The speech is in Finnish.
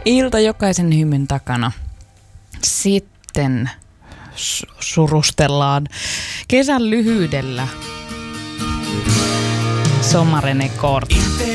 Ilta jokaisen hymyn takana. Sitten surustellaan kesän lyhyydellä. Sommaren kort.